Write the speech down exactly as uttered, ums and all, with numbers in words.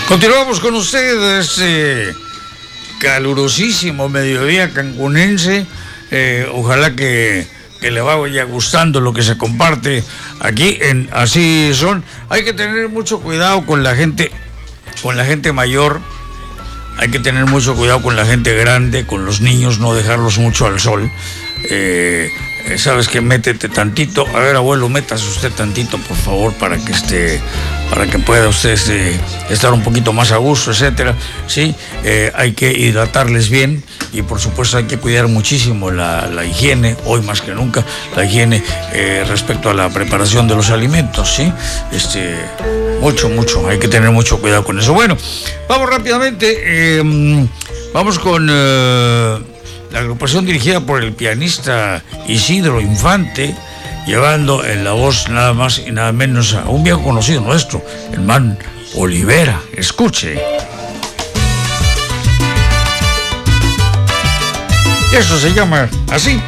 Continuamos con ustedes, eh, calurosísimo mediodía cancunense. Eh, ojalá que, que le vaya gustando lo que se comparte aquí en Así Son. Hay que tener mucho cuidado con la gente, con la gente mayor. Hay que tener mucho cuidado con la gente grande, con los niños, no dejarlos mucho al sol. Eh, sabes que métete tantito. A ver, abuelo, métase usted tantito, por favor, para que esté, para que pueda usted este, estar un poquito más a gusto, etcétera. Sí, eh, hay que hidratarles bien y por supuesto hay que cuidar muchísimo la, la higiene, hoy más que nunca, la higiene eh, respecto a la preparación de los alimentos, sí. Este, mucho, mucho, hay que tener mucho cuidado con eso. Bueno, vamos rápidamente, eh, vamos con eh, la agrupación dirigida por el pianista Isidro Infante, llevando en la voz nada más y nada menos a un viejo conocido nuestro, el Man Olivera. Escuche. Eso se llama así.